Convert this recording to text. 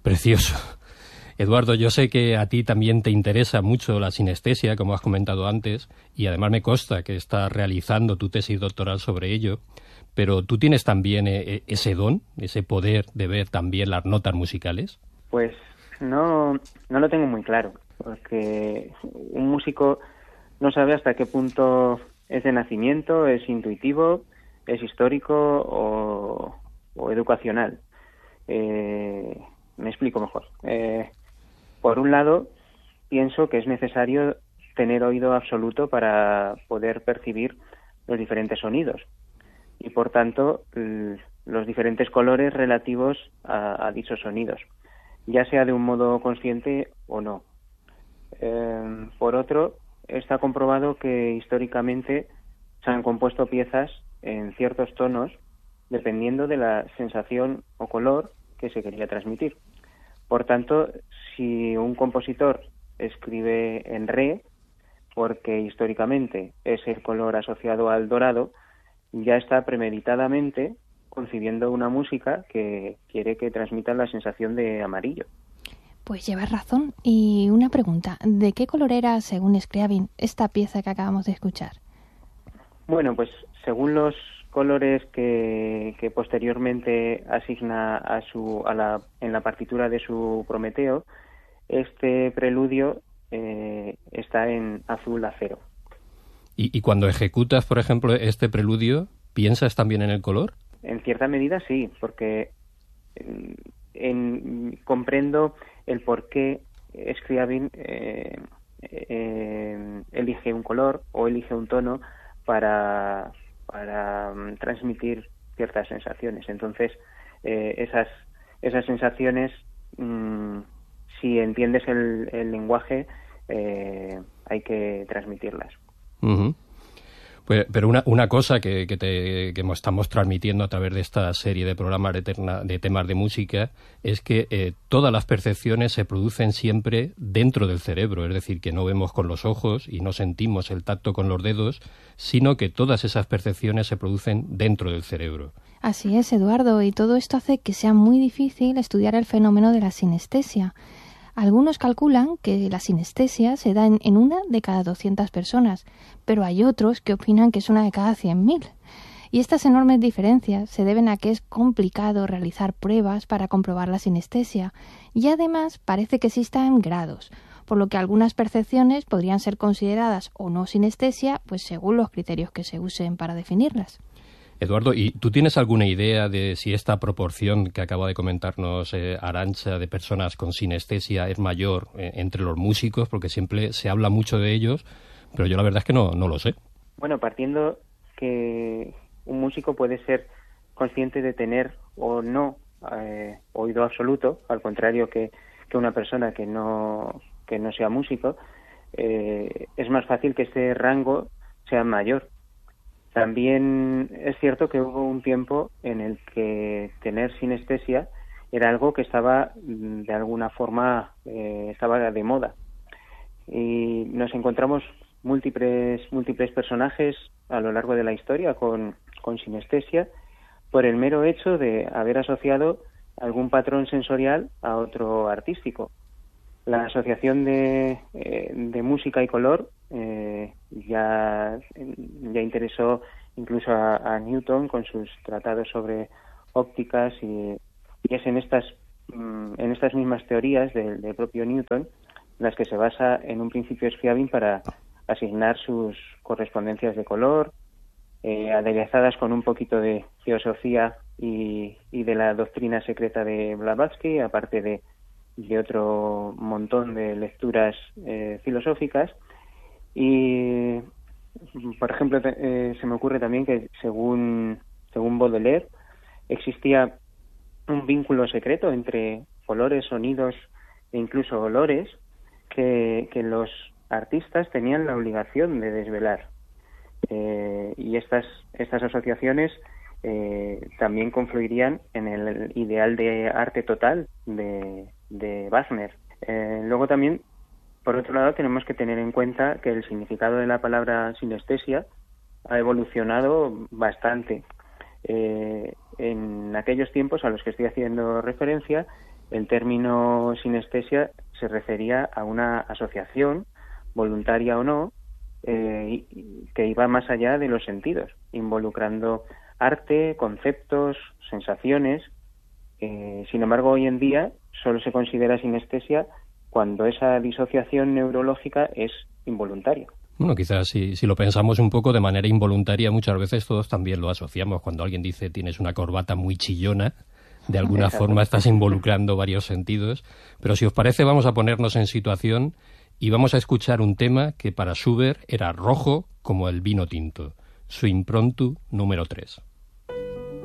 Precioso. Eduardo, yo sé que a ti también te interesa mucho la sinestesia, como has comentado antes, y además me consta que estás realizando tu tesis doctoral sobre ello, pero ¿tú tienes también ese don, ese poder de ver también las notas musicales? Pues no lo tengo muy claro, porque un músico no sabe hasta qué punto es de nacimiento, es intuitivo, es histórico o educacional. Me explico mejor. Por un lado, pienso que es necesario tener oído absoluto para poder percibir los diferentes sonidos y, por tanto, los diferentes colores relativos a dichos sonidos, ya sea de un modo consciente o no. Por otro, está comprobado que históricamente se han compuesto piezas en ciertos tonos dependiendo de la sensación o color que se quería transmitir. Por tanto, si un compositor escribe en re, porque históricamente es el color asociado al dorado, ya está premeditadamente concibiendo una música que quiere que transmita la sensación de amarillo. Pues llevas razón. Y una pregunta, ¿de qué color era, según Scriabin, esta pieza que acabamos de escuchar? Bueno, pues según los colores que posteriormente asigna en la partitura de su Prometeo, este preludio está en azul acero. Y cuando ejecutas, por ejemplo, este preludio, ¿piensas también en el color? En cierta medida sí, porque comprendo el por qué Scriabin elige un color o elige un tono para transmitir ciertas sensaciones. Entonces, esas sensaciones, si entiendes el lenguaje, hay que transmitirlas. Uh-huh. Pues, pero una cosa que estamos transmitiendo a través de esta serie de programas de temas de música es que todas las percepciones se producen siempre dentro del cerebro, es decir, que no vemos con los ojos y no sentimos el tacto con los dedos, sino que todas esas percepciones se producen dentro del cerebro. Así es, Eduardo, y todo esto hace que sea muy difícil estudiar el fenómeno de la sinestesia. Algunos calculan que la sinestesia se da en una de cada 200 personas, pero hay otros que opinan que es una de cada 100.000. Y estas enormes diferencias se deben a que es complicado realizar pruebas para comprobar la sinestesia, y además parece que existan grados, por lo que algunas percepciones podrían ser consideradas o no sinestesia, pues según los criterios que se usen para definirlas. Eduardo, ¿y tú tienes alguna idea de si esta proporción que acaba de comentarnos Arantxa de personas con sinestesia es mayor entre los músicos? Porque siempre se habla mucho de ellos, pero yo la verdad es que no lo sé. Bueno, partiendo que un músico puede ser consciente de tener o no oído absoluto, al contrario que una persona que no sea músico, es más fácil que este rango sea mayor. También es cierto que hubo un tiempo en el que tener sinestesia era algo que estaba de alguna forma estaba de moda, y nos encontramos múltiples personajes a lo largo de la historia con sinestesia por el mero hecho de haber asociado algún patrón sensorial a otro artístico. La asociación de música y color ya interesó incluso a Newton con sus tratados sobre ópticas, y es en estas mismas teorías del propio Newton las que se basa en un principio Scriabin para asignar sus correspondencias de color, aderezadas con un poquito de filosofía y de la doctrina secreta de Blavatsky, aparte de otro montón de lecturas filosóficas. Y, por ejemplo, se me ocurre también que según Baudelaire existía un vínculo secreto entre colores, sonidos e incluso olores que los artistas tenían la obligación de desvelar. Y estas asociaciones también confluirían en el ideal de arte total de Wagner. Luego también, por otro lado, tenemos que tener en cuenta que el significado de la palabra sinestesia ha evolucionado bastante. En aquellos tiempos a los que estoy haciendo referencia, el término sinestesia se refería a una asociación, voluntaria o no, que iba más allá de los sentidos, involucrando arte, conceptos, sensaciones. Sin embargo, hoy en día solo se considera sinestesia cuando esa disociación neurológica es involuntaria. Bueno, quizás si lo pensamos un poco de manera involuntaria, muchas veces todos también lo asociamos. Cuando alguien dice tienes una corbata muy chillona, de alguna forma estás involucrando varios sentidos. Pero si os parece, vamos a ponernos en situación y vamos a escuchar un tema que para Schubert era rojo como el vino tinto, su Impromptu número 3.